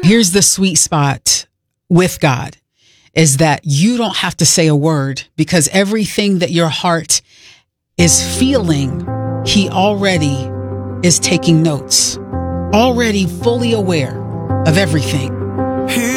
Here's the sweet spot with God is that you don't have to say a word, because everything that your heart is feeling, he already is taking notes, already fully aware of everything.